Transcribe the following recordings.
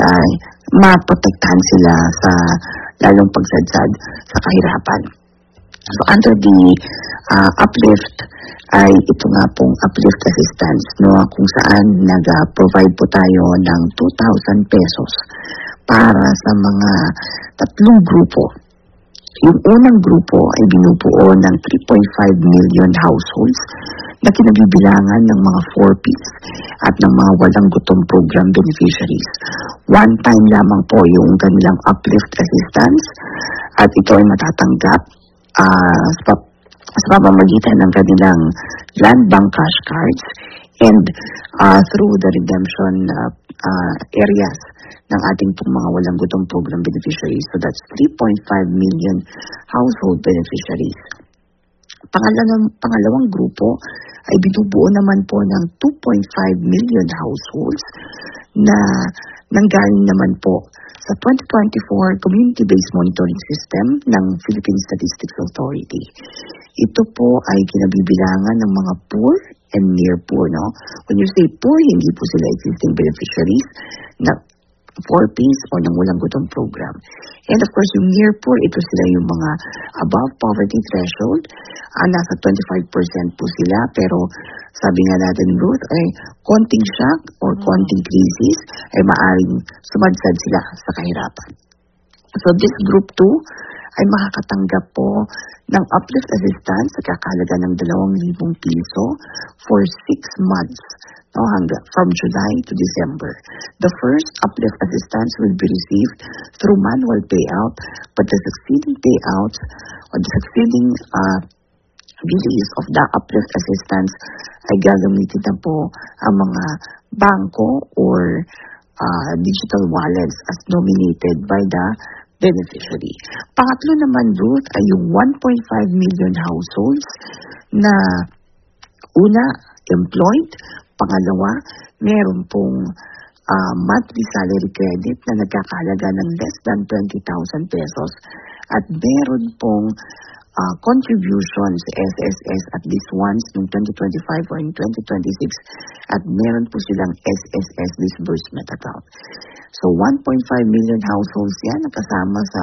maprotektahan sila sa lalong pagsadsad sa kahirapan. So under the uplift ay ito nga pong uplift assistance, no, kung saan nag-provide po tayo ng 2,000 pesos para sa mga tatlong grupo. Yung unang grupo ay binubuo ng 3.5 million households na kinabibilangan ng mga 4Ps at ng mga walang gutom program beneficiaries. One time lamang po yung kanilang uplift assistance at ito ay matatanggap sa pamamagitan ng kanilang land bank cash cards and through the redemption areas ng ating pong mga walang gutom program beneficiaries. So that's 3.5 million household beneficiaries. Pangalawang grupo ay binubuo naman po ng 2.5 million households na nanggaling naman po sa 2024 Community-Based Monitoring System ng Philippine Statistics Authority. Ito po ay kinabibilangan ng mga poor and near poor, no? When you say poor, hindi po sila existing beneficiaries na 4Ps o ng walang gutom program. And of course, yung near poor, ito sila yung mga above poverty threshold. Nasa 25% po sila, pero sabi nga natin, Ruth, ay konting shock or konting crisis ay maaring sumadsad sila sa kahirapan. So this group 2 ay makakatanggap po ng uplift assistance sa kakalaga ng 2,000 piso for 6 months, no, from July to December. The first uplift assistance will be received through manual payout, but the succeeding payouts or the succeeding release of the uplift assistance ay gagamitin na po ang mga bangko or digital wallets as nominated by the beneficiary. Pangatlo naman, Ruth, ay yung 1.5 million households na una, employed. Pangalawa, meron pong monthly salary credit na nagkakahalaga ng less than 20,000 pesos at meron pong contributions SSS at least once in 2025 or in 2026 at meron po silang SSS disbursement account. So 1.5 million households yan nakasama sa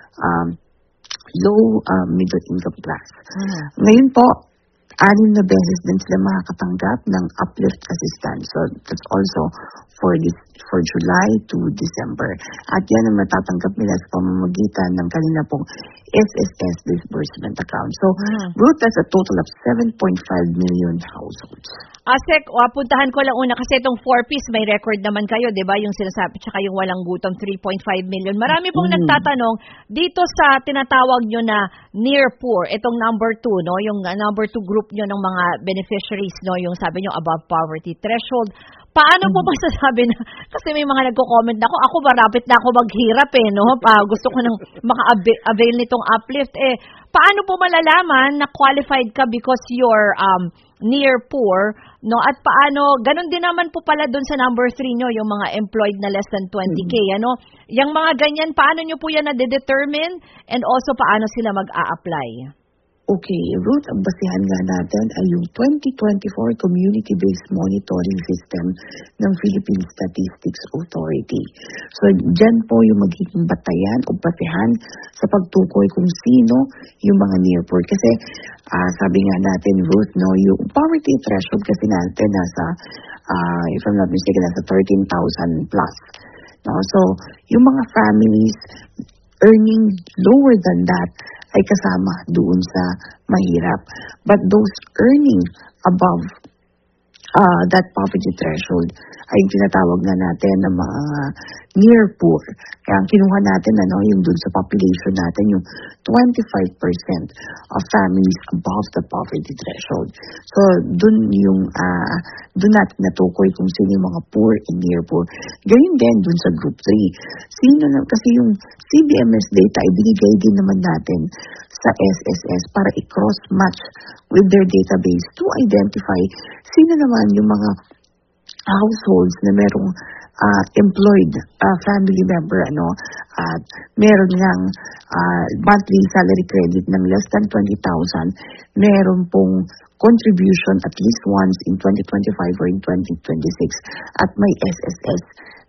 low middle income class. Ngayon po, 6 na beses din sila makakatanggap ng uplift assistance. So that's also for July to December. At yan ang matatanggap nila sa pamamagitan ng kanila pong SSS disbursement account. So Ruth, that's a total of 7.5 million households. Sek, puntahan ko lang una kasi itong 4Ps may record naman kayo, di ba? Yung sinasabi, tsaka yung walang gutom, 3.5 million. Marami pong nagtatanong dito sa tinatawag nyo na near poor, itong number 2, no? Yung number 2 group nyo ng mga beneficiaries, no? Yung sabi nyo above poverty threshold. Paano po masasabi na, kasi may mga nagko-comment na ako marapit na ako maghirap no? Gusto ko nang maka-avail nitong uplift. Paano po malalaman na qualified ka because you're near poor, no? At paano, ganun din naman po pala dun sa number 3 nyo, yung mga employed na less than 20K, ano? Yung mga ganyan, paano nyo po yan na-determine? And also, paano sila mag-a-apply? Okay, Ruth, ang basihan nga natin ay yung 2024 Community-Based Monitoring System ng Philippine Statistics Authority. So, dyan po yung magiging batayan o basihan sa pagtukoy kung sino yung mga near poor. Kasi, sabi nga natin, Ruth, no, yung poverty threshold kasi natin nasa, if I'm not mistaken, nasa 13,000 plus. No? So, yung mga families earning lower than that ay kasama doon sa mahirap. But those earning above that poverty threshold ay tinatawag na natin na mga near poor. Kaya ang kinuha natin yung dun sa population natin, yung 25% of families above the poverty threshold. So dun natin natukoy kung sino yung mga poor and near poor. Ganyan din dun sa group 3. Kasi yung CBMS data ay binigay din naman natin sa SSS para i-cross-match with their database to identify sino naman yung mga households na merong employed family member at meron ng monthly salary credit ng less than 20,000, meron pong contribution at least once in 2025 or in 2026 at may SSS